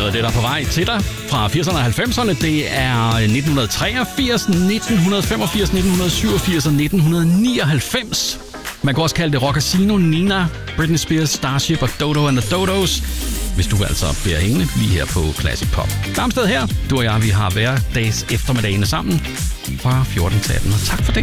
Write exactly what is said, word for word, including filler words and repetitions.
noget af det, der er på vej til dig fra firserne og halvfemserne. Det er nitten treogfirs, nitten femogfirs, nitten syvogfirs og nitten nioghalvfems. Man kan også kalde det Rockasino, Nina, Britney Spears, Starship og Dodo and the Dodos. Hvis du altså bliver hængende lige her på Classic Pop. Darmsted her. Du og jeg, vi har hver dags eftermiddagene sammen fra fjorten til atten. Tak for det.